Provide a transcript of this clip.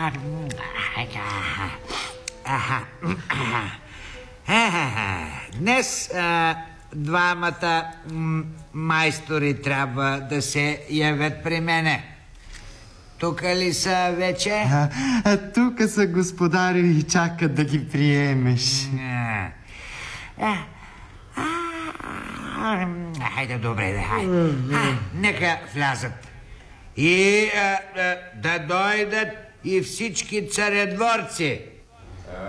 Днес двамата майстори трябва да се явят при мене. Тук ли са вече? Тук са, господарю, и чакат да ги приемеш. Хайде, добре, хайде. Нека влязат. И да дойдат и всички царедворци.